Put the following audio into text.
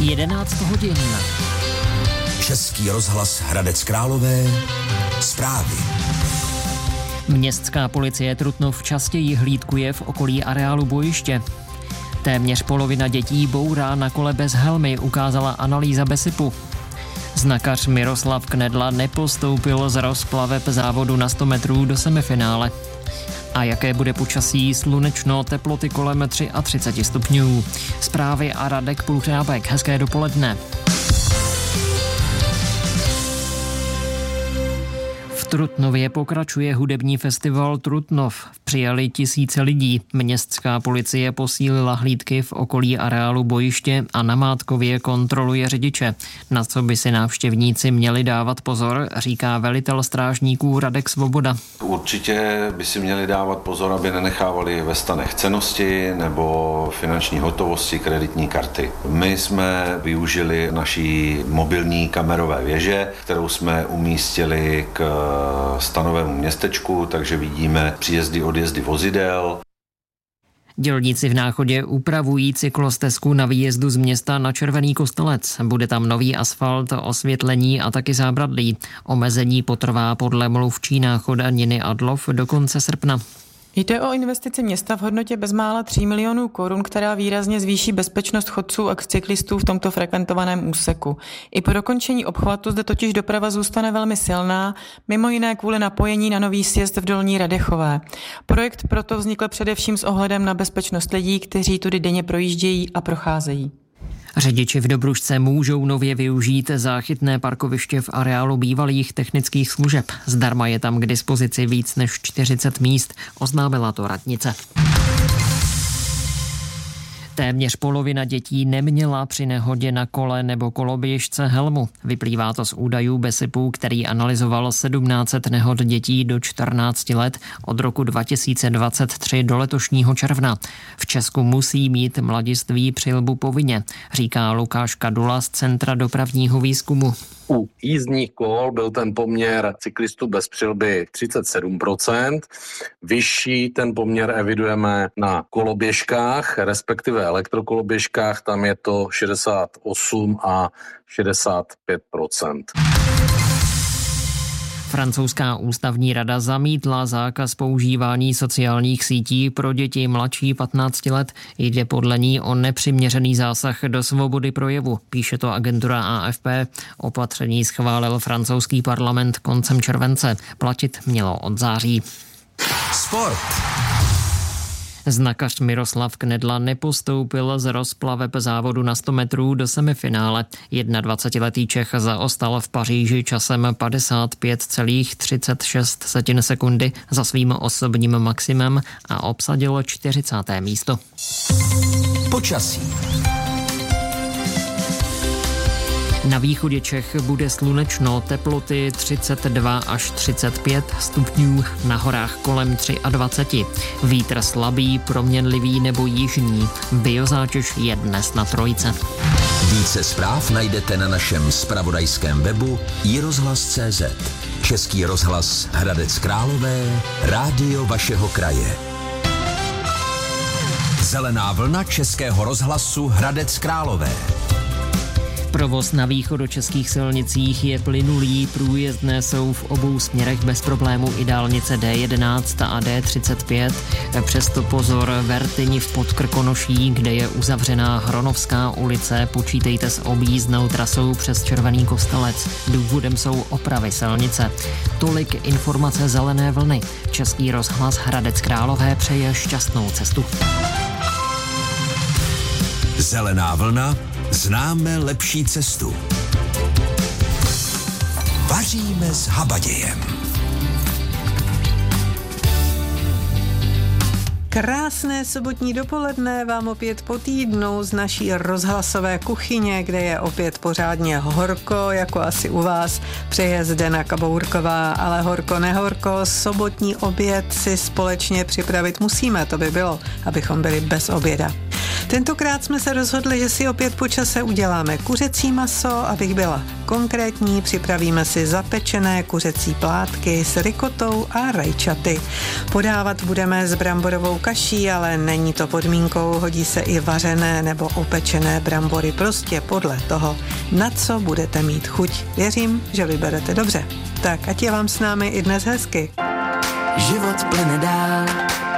11 hodin. Český rozhlas Hradec Králové. Zprávy. Městská policie Trutnov častěji hlídkuje v okolí areálu bojiště. Téměř polovina dětí bourá na kole bez helmy, ukázala analýza BESIPu. Znakař Miroslav Knedla nepostoupil z rozplaveb závodu na 100 metrů do semifinále. A jaké bude počasí? Slunečno, teploty kolem 33 stupňů. Zprávy a Radek Půlhřábek. Hezké dopoledne. V Trutnově pokračuje hudební festival Trutnov. Přijali tisíce lidí. Městská policie posílila hlídky v okolí areálu bojiště a namátkově kontroluje řidiče. Na co by si návštěvníci měli dávat pozor, říká velitel strážníků Radek Svoboda. Určitě by si měli dávat pozor, aby nenechávali ve stanech cennosti nebo finanční hotovosti, kreditní karty. My jsme využili naší mobilní kamerové věže, kterou jsme umístili k stanovému městečku, takže vidíme příjezdy, odjezdy vozidel. Dělníci v Náchodě upravují cyklostezku na výjezdu z města na Červený Kostelec. Bude tam nový asfalt, osvětlení a taky zábradlí. Omezení potrvá podle mluvčí Náchoda Niny Adlov do konce srpna. Jde o investici města v hodnotě bezmála 3 milionů korun, která výrazně zvýší bezpečnost chodců a cyklistů v tomto frekventovaném úseku. I po dokončení obchvatu zde totiž doprava zůstane velmi silná, mimo jiné kvůli napojení na nový sjezd v Dolní Radechové. Projekt proto vznikl především s ohledem na bezpečnost lidí, kteří tudy denně projíždějí a procházejí. Řidiči v Dobrušce můžou nově využít záchytné parkoviště v areálu bývalých technických služeb. Zdarma je tam k dispozici víc než 40 míst, oznámila to radnice. Téměř polovina dětí neměla při nehodě na kole nebo koloběžce helmu. Vyplývá to z údajů BESIPu, který analyzoval 1700 nehod dětí do 14 let od roku 2023 do letošního června. V Česku musí mít mladiství přilbu povinně, říká Lukáš Kadula z Centra dopravního výzkumu. U jízdních kol byl ten poměr cyklistů bez přilby 37%. Vyšší ten poměr evidujeme na koloběžkách, respektive elektrokoloběžkách, tam je to 68 a 65%. Francouzská ústavní rada zamítla zákaz používání sociálních sítí pro děti mladší 15 let. Jde podle ní o nepřiměřený zásah do svobody projevu, píše to agentura AFP. Opatření schválil francouzský parlament koncem července. Platit mělo od září. Sport. Znakař Miroslav Knedla nepostoupil z rozplaveb závodu na 100 metrů do semifinále. 21letý Čech zaostal v Paříži časem 55,36 sekundy za svým osobním maximem a obsadil 40. místo. Počasí. Na východě Čech bude slunečno, teploty 32 až 35 stupňů, na horách kolem 23. Vítr slabý, proměnlivý nebo jižní. Biozátěž je dnes na 3. Více zpráv najdete na našem zpravodajském webu iRozhlas.cz. Český rozhlas Hradec Králové, rádio vašeho kraje. Zelená vlna Českého rozhlasu Hradec Králové. Provoz na východočeských silnicích je plynulý, průjezdné jsou v obou směrech bez problémů i dálnice D11 a D35. Přesto pozor, Vertyni v Podkrkonoší, kde je uzavřená Hronovská ulice, počítejte s objízdnou trasou přes Červený Kostelec. Důvodem jsou opravy silnice. Tolik informace Zelené vlny. Český rozhlas Hradec Králové přeje šťastnou cestu. Zelená vlna. Známe lepší cestu. Vaříme s habadějem. Krásné sobotní dopoledne vám opět po týdnu z naší rozhlasové kuchyně, kde je opět pořádně horko, jako asi u vás, přeje Zdena Kabourková, ale horko nehorko, sobotní oběd si společně připravit musíme, to by bylo, abychom byli bez oběda. Tentokrát jsme se rozhodli, že si opět po čase uděláme kuřecí maso, abych byla konkrétní, připravíme si zapečené kuřecí plátky s rikotou a rajčaty. Podávat budeme s bramborovou kaší, ale není to podmínkou, hodí se i vařené nebo opečené brambory, prostě podle toho, na co budete mít chuť. Věřím, že vyberete dobře. Tak ať je vám s námi i dnes hezky. Život plyne dál,